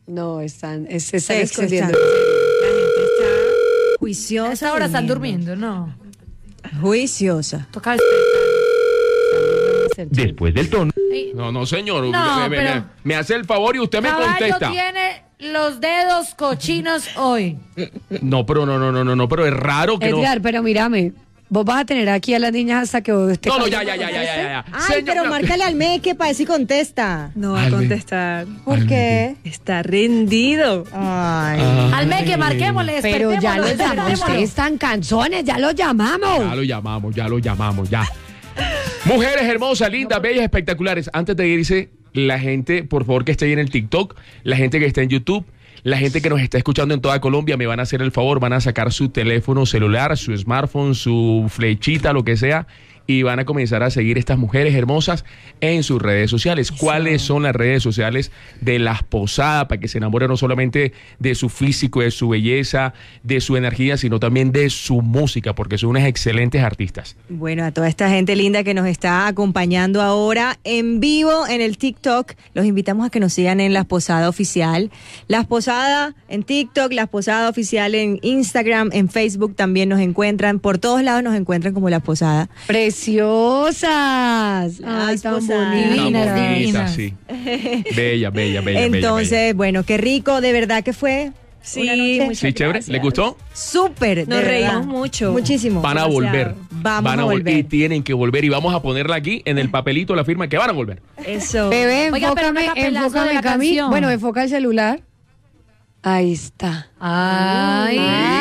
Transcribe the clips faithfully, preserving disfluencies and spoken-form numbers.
No, están, es- se están Sí, escondiendo. se están- La gente está juiciosa. A esta hora están durmiendo, ¿no? Juiciosa. Toca despertar. Después del tono. Ey, No, no, señor. No, me, me- pero- me- me hace el favor y usted me Caballo contesta. tiene los dedos cochinos hoy. No, pero no, no, no, no, no, pero es raro que Edgar, pero mírame, vos vas a tener aquí a las niñas hasta que vos te no. No, no, calles ya, ya, y ya, ya, ya, ya. Ay, Señor, pero no. márcale al Meque para ver si contesta. No va a Alme. contestar. ¿Por qué? Está rendido. Ay. Al que marquémosle, Pero ya despertémoslo, los llamamos, despertémoslo. ustedes están canzones, ya los llamamos. Ya lo llamamos, ya lo llamamos, ya. Mujeres hermosas, lindas, bellas, espectaculares. Antes de irse, la gente, por favor, que esté ahí en el TikTok, la gente que está en YouTube, la gente que nos está escuchando en toda Colombia, me van a hacer el favor, van a sacar su teléfono celular, su smartphone, su flechita, lo que sea, y van a comenzar a seguir estas mujeres hermosas en sus redes sociales. ¿Cuáles son las redes sociales de Las Posadas? Para que se enamoren no solamente de su físico, de su belleza, de su energía, sino también de su música, porque son unas excelentes artistas. Bueno, a toda esta gente linda que nos está acompañando ahora en vivo en el TikTok, los invitamos a que nos sigan en Las Posadas Oficial. Las Posadas en TikTok, Las Posadas Oficial en Instagram, en Facebook también nos encuentran. Por todos lados nos encuentran como Las Posadas. Preciosas. Ay, Las tan posadas. Tan bonitas. Divinas, bonita, divinas. sí. Bella, bella, bella. Entonces, bella, bella. bueno, qué rico, de verdad que fue. Sí, una noche muchas Sí, chévere. gracias. ¿Les gustó? súper. de Nos verdad. reímos mucho. Muchísimo. Van a demasiado. volver. Vamos Van a vol- volver. Y tienen que volver. Y vamos a ponerla aquí en el papelito, la firma, que van a volver. Eso. Bebé, Oiga, pero enfócame, una capelazo enfócame de la acá a mí. canción. Bueno, enfoca el celular. Ahí está. Ay.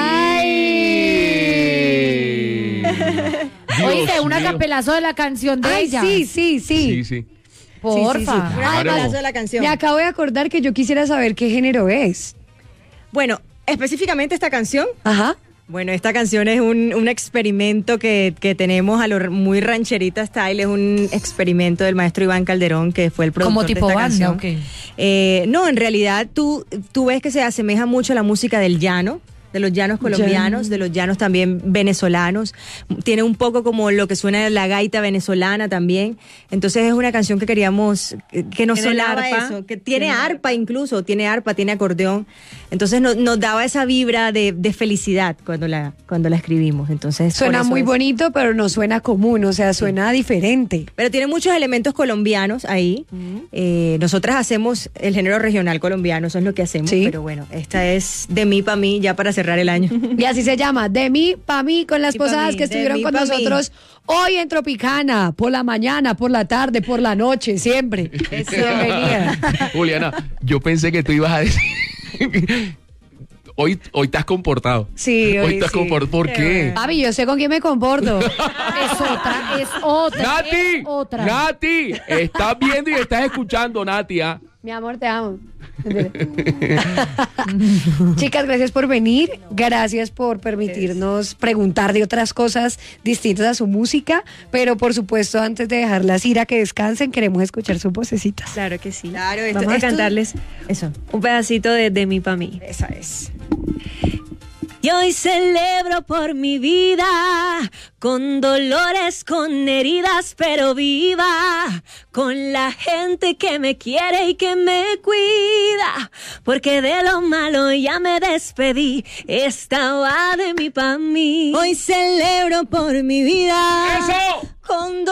Dios Oíste, una mío. capelazo de la canción de Ay, ella. sí, sí, sí. Sí, sí. Porfa. Sí, sí, sí. Un Claro. pedazo de la canción. Me acabo de acordar que yo quisiera saber qué género es. Bueno, específicamente esta canción. Ajá. Bueno, esta canción es un, un experimento que, que tenemos a lo r- muy rancherita style, es un experimento del maestro Iván Calderón, que fue el productor ¿Como tipo de esta banda canción. o qué? Eh, no, en realidad tú, tú ves que se asemeja mucho a la música del llano, de los llanos colombianos, de los llanos también venezolanos. Tiene un poco como lo que suena la gaita venezolana también. Entonces es una canción que queríamos, que- que nos Tiene sonaba arpa. eso, que tiene Tiene arpa incluso, tiene arpa, tiene acordeón. Entonces no- nos daba esa vibra de, de felicidad cuando la, cuando la escribimos. Entonces Suena por eso muy es. bonito, pero no suena común, o sea, suena diferente. Pero tiene muchos elementos colombianos ahí. Eh, nosotras hacemos el género regional colombiano, eso es lo que hacemos. Sí. Pero bueno, esta es de mí para mí, ya para cerrar el año. Y así se llama, de mí pa' mí, con las Y pa' posadas mí, que de estuvieron mí con pa' mí. nosotros hoy en Tropicana, por la mañana, por la tarde, por la noche, siempre. Bienvenida. Juliana, yo pensé que tú ibas a decir. hoy, hoy te has comportado. Sí, Hoy hoy te has sí. comportado. ¿Por qué? Papi, yo sé con quién me comporto. Es otra, es otra. Nati, es otra. Nati, estás viendo y estás escuchando, Nati. ¿ah? Mi amor, te amo. Chicas, gracias por venir. Gracias por permitirnos preguntar de otras cosas distintas a su música. Pero por supuesto, antes de dejarlas ir a que descansen, queremos escuchar sus vocecitas. Claro que sí. Claro, esto- Vamos a esto- cantarles Eso. un pedacito de, de mí pa' mí. Esa es. Y hoy celebro por mi vida, con dolores, con heridas, pero viva, con la gente que me quiere y que me cuida, porque de lo malo ya me despedí, esta va de mí pa' mí. Hoy celebro por mi vida. ¡Eso! Con